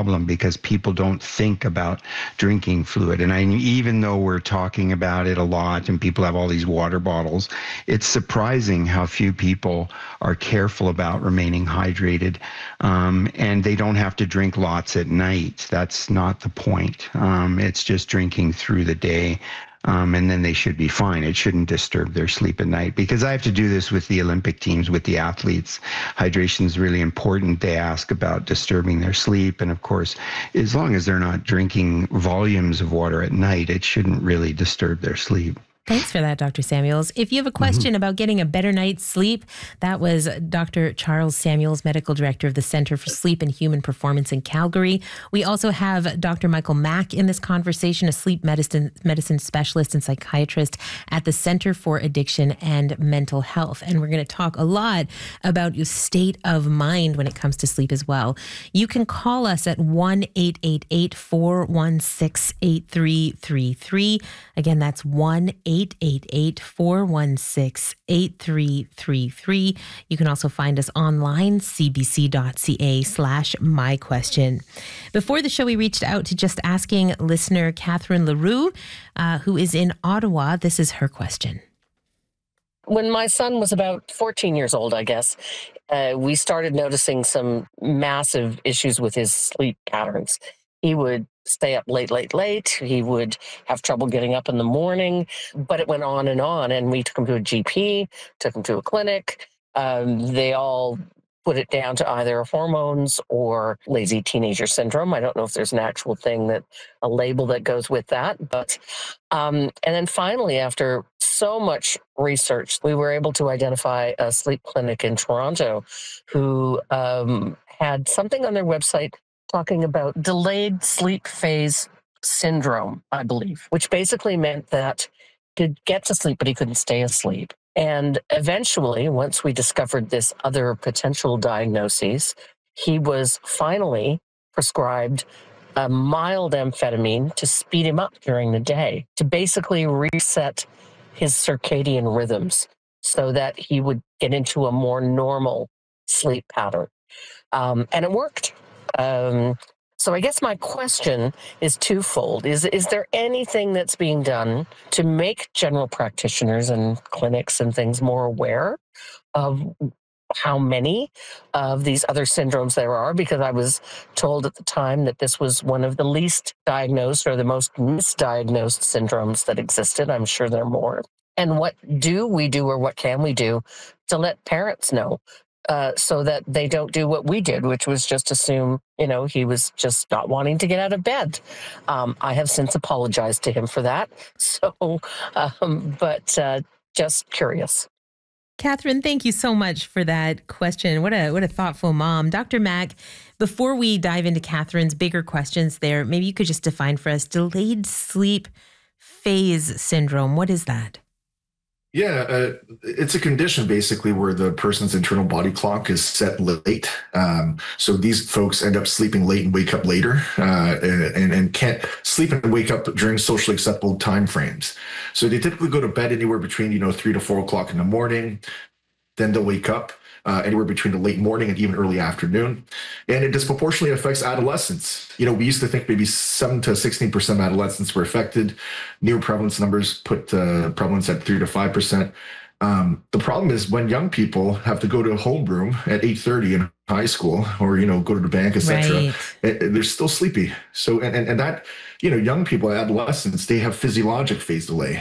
problem because people don't think about drinking fluid. And even though we're talking about it a lot and people have all these water bottles, it's surprising how few people are careful about remaining hydrated. And they don't have to drink lots at night. That's not the point. It's just drinking through the day. And then they should be fine. It shouldn't disturb their sleep at night, because I have to do this with the Olympic teams, with the athletes. Hydration is really important. They ask about disturbing their sleep. And of course, as long as they're not drinking volumes of water at night, it shouldn't really disturb their sleep. Thanks for that, Dr. Samuels. If you have a question about getting a better night's sleep, that was Dr. Charles Samuels, Medical Director of the Centre for Sleep and Human Performance in Calgary. We also have Dr. Michael Mack in this conversation, a sleep medicine specialist and psychiatrist at the Centre for Addiction and Mental Health. And we're going to talk a lot about your state of mind when it comes to sleep as well. You can call us at 1-888-416-8333. Again, that's 1-888-416-8333. You can also find us online, cbc.ca/myquestion. Before the show, we reached out to Just Asking listener Catherine Leroux, who is in Ottawa. This is her question. When my son was about 14 years old, I guess, we started noticing some massive issues with his sleep patterns. He would stay up late. He would have trouble getting up in the morning, but it went on. And we took him to a GP, took him to a clinic. They all put it down to either hormones or lazy teenager syndrome. I don't know if there's an actual thing, a label that goes with that. But, and then finally, after so much research, we were able to identify a sleep clinic in Toronto who had something on their website talking about delayed sleep phase syndrome, I believe, which basically meant that he could get to sleep, but he couldn't stay asleep. And eventually, once we discovered this other potential diagnoses, he was finally prescribed a mild amphetamine to speed him up during the day, to basically reset his circadian rhythms so that he would get into a more normal sleep pattern. And it worked. So I guess my question is twofold. Is there anything that's being done to make general practitioners and clinics and things more aware of how many of these other syndromes there are? Because I was told at the time that this was one of the least diagnosed or the most misdiagnosed syndromes that existed. I'm sure there are more. And what do we do, or what can we do to let parents know so that they don't do what we did, which was just assume, he was just not wanting to get out of bed. I have since apologized to him for that. So, but just curious. Catherine, thank you so much for that question. What a thoughtful mom. Dr. Mack, before we dive into Catherine's bigger questions there, maybe you could just define for us delayed sleep phase syndrome. What is that? Yeah, it's a condition basically where the person's internal body clock is set late. So these folks end up sleeping late and wake up later, and can't sleep and wake up during socially acceptable time frames. So they typically go to bed anywhere between 3 to 4 o'clock in the morning. Then they'll wake up anywhere between the late morning and even early afternoon. And it disproportionately affects adolescents. We used to think maybe 7 to 16% of adolescents were affected. New prevalence numbers put prevalence at 3 to 5%. The problem is when young people have to go to a homeroom at 8:30 in high school, or go to the bank, etc., right, they're still sleepy. So and that, young people, adolescents, they have physiologic phase delay.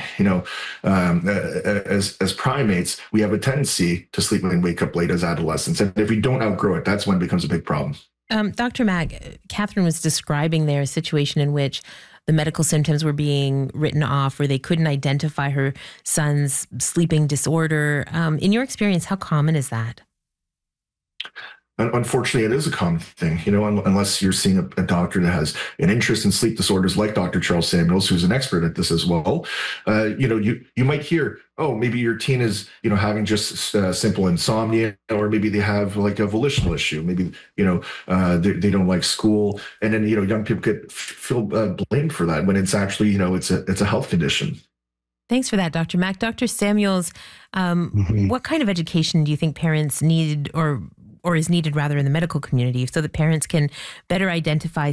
As primates, we have a tendency to sleep and wake up late as adolescents, and if we don't outgrow it, that's when it becomes a big problem. Dr. Mack, Catherine was describing there a situation in which the medical symptoms were being written off, or they couldn't identify her son's sleeping disorder. In your experience, how common is that? Unfortunately, it is a common thing, unless you're seeing a doctor that has an interest in sleep disorders like Dr. Charles Samuels, who's an expert at this as well. You might hear, oh, maybe your teen is, having just simple insomnia, or maybe they have like a volitional issue. Maybe, they don't like school. And then, young people could feel blamed for that when it's actually, it's a health condition. Thanks for that, Dr. Mack. Dr. Samuels, what kind of education do you think parents need, or is needed rather, in the medical community, so that parents can better identify